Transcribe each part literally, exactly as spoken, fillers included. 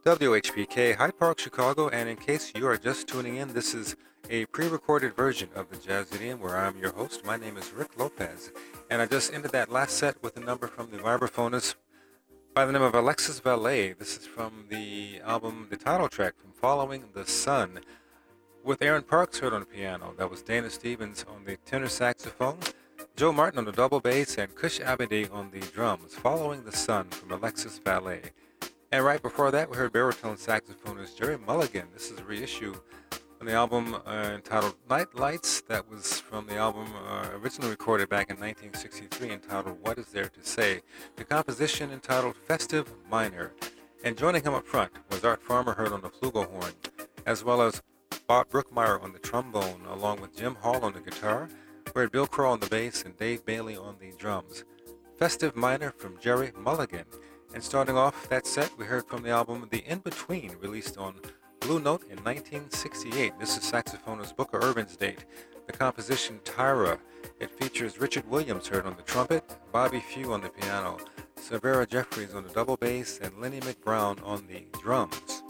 W H P K, Hyde Park, Chicago, and in case you are just tuning in, this is a pre-recorded version of the Jazz Idiom where I'm your host. My name is Rick Lopez, and I just ended that last set with a number from the vibraphonist by the name of Alexis Valet. This is from the album, the title track, from Following the Sun, with Aaron Parks heard on the piano. That was Dana Stevens on the tenor saxophone, Joe Martin on the double bass, and Kush Abedi on the drums. Following the Sun from Alexis Valet. And right before that, we heard baritone saxophonist Jerry Mulligan. This is a reissue on the album uh, entitled Night Lights. That was from the album uh, originally recorded back in nineteen sixty-three, entitled What Is There to Say? The composition entitled Festive Minor. And joining him up front was Art Farmer, heard on the flugelhorn, as well as Bob Brookmeyer on the trombone, along with Jim Hall on the guitar. We heard Bill Crow on the bass and Dave Bailey on the drums. Festive Minor from Jerry Mulligan. And starting off that set, we heard from the album The In-Between, released on Blue Note in nineteen sixty-eight. This is saxophonist Booker Urban's date. The composition Tyra. It features Richard Williams heard on the trumpet, Bobby Few on the piano, Severa Jeffries on the double bass, and Lenny McBrown on the drums.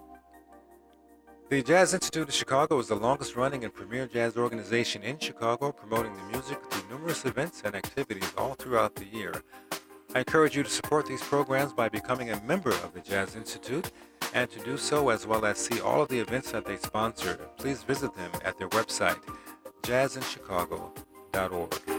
The Jazz Institute of Chicago is the longest-running and premier jazz organization in Chicago, promoting the music through numerous events and activities all throughout the year. I encourage you to support these programs by becoming a member of the Jazz Institute, and to do so as well as see all of the events that they sponsor. Please visit them at their website, jazz in chicago dot org.